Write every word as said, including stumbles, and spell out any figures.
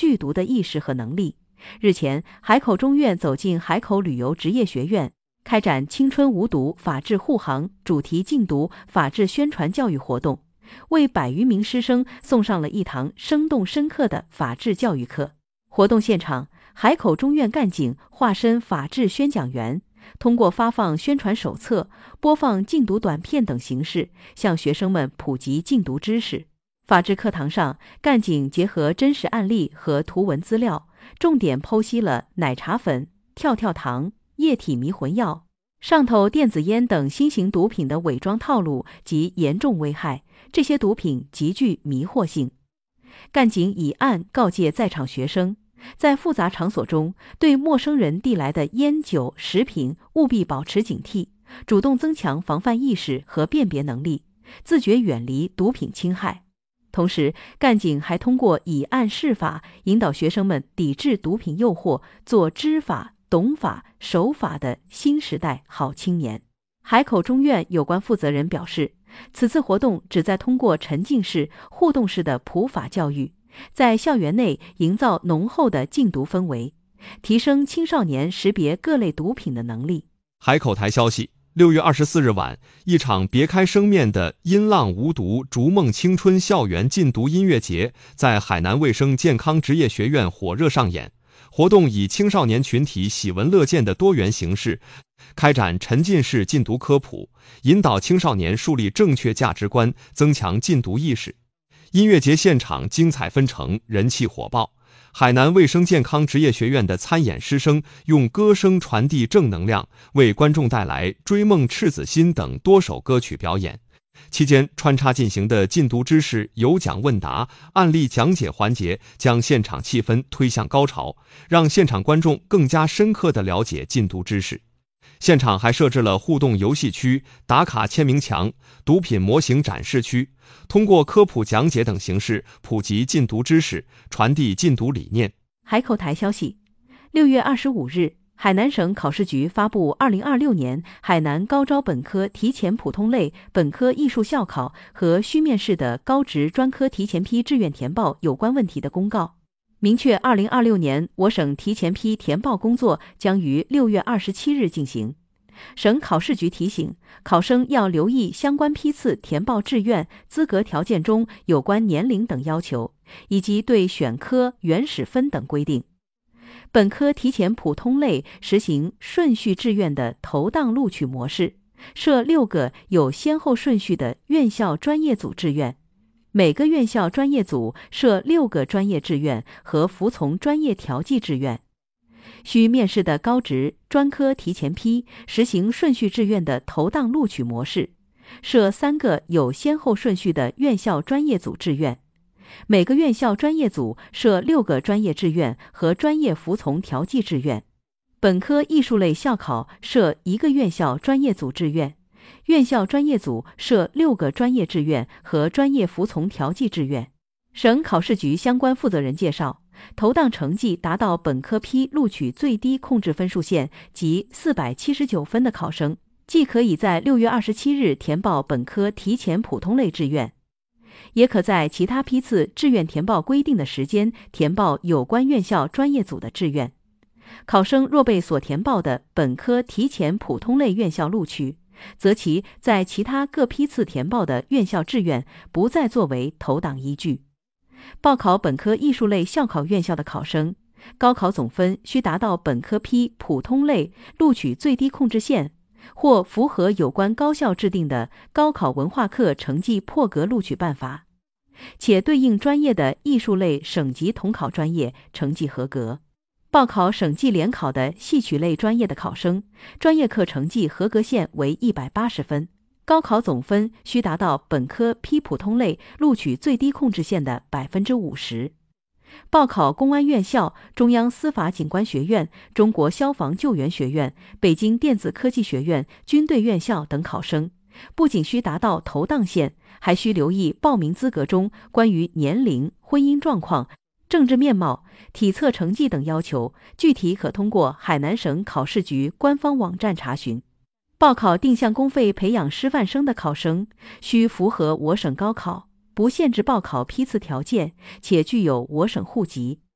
剧读的意识和能力。日前，海口中院走进海口旅游职业学院，开展青春无毒法治护航主题禁毒法治宣传教育活动，为百余名师生送上了一堂生动深刻的法治教育课。活动现场，海口中院干警化身法治宣讲员，通过发放宣传手册、播放禁毒短片等形式，向学生们普及禁毒知识。法治课堂上，干警结合真实案例和图文资料，重点剖析了奶茶粉、跳跳糖、液体迷魂药、上头电子烟等新型毒品的伪装套路及严重危害，这些毒品极具迷惑性。干警以案告诫在场学生，在复杂场所中，对陌生人递来的烟酒食品务必保持警惕，主动增强防范意识和辨别能力，自觉远离毒品侵害。同时，干警还通过以案释法，引导学生们抵制毒品诱惑，做知法、懂法、守法的新时代好青年。海口中院有关负责人表示，此次活动旨在通过沉浸式、互动式的普法教育，在校园内营造浓厚的禁毒氛围，提升青少年识别各类毒品的能力。 海口台消息，六月二十四日晚，一场别开生面的音浪无毒逐梦青春校园禁毒音乐节在海南卫生健康职业学院火热上演。活动以青少年群体喜闻乐见的多元形式，开展沉浸式禁毒科普，引导青少年树立正确价值观，增强禁毒意识。音乐节现场精彩纷呈，人气火爆。海南卫生健康职业学院的参演师生用歌声传递正能量，为观众带来《追梦赤子心》等多首歌曲表演。期间穿插进行的禁毒知识有奖问答、案例讲解环节，将现场气氛推向高潮，让现场观众更加深刻地了解禁毒知识。现场还设置了互动游戏区、打卡签名墙、毒品模型展示区，通过科普讲解等形式普及禁毒知识，传递禁毒理念。 海口台消息，六月二十五日，海南省考试局发布二零二六年海南高招本科提前普通类本科艺术校考和虚面试的高职专科提前批志愿填报有关问题的公告，明确二零二六年我省提前批填报工作将于六月二十七日进行。省考试局提醒，考生要留意相关批次填报志愿资格条件中有关年龄等要求，以及对选科、原始分等规定。本科提前普通类实行顺序志愿的投档录取模式，设六个有先后顺序的院校专业组志愿，每个院校专业组设六个专业志愿和服从专业调剂志愿。需面试的高职、专科提前批实行顺序志愿的投档录取模式，设三个有先后顺序的院校专业组志愿，每个院校专业组设六个专业志愿和专业服从调剂志愿。本科艺术类校考设一个院校专业组志愿，院校专业组设六个专业志愿和专业服从调剂志愿。省考试局相关负责人介绍，投档成绩达到本科批录取最低控制分数线及四百七十九分的考生，既可以在六月二十七日填报本科提前普通类志愿，也可在其他批次志愿填报规定的时间填报有关院校专业组的志愿。考生若被所填报的本科提前普通类院校录取，则其在其他各批次填报的院校志愿不再作为投档依据。报考本科艺术类校考院校的考生，高考总分需达到本科批普通类录取最低控制线，或符合有关高校制定的高考文化课成绩破格录取办法，且对应专业的艺术类省级统考专业成绩合格。报考省际联考的戏曲类专业的考生，专业课成绩合格线为一百八十分，高考总分需达到本科批普通类录取最低控制线的 百分之五十。报考公安院校、中央司法警官学院、中国消防救援学院、北京电子科技学院、军队院校等考生，不仅需达到投档线，还需留意报名资格中关于年龄、婚姻状况、政治面貌、体测成绩等要求，具体可通过海南省考试局官方网站查询。报考定向公费培养师范生的考生，需符合我省高考，不限制报考批次条件，且具有我省户籍。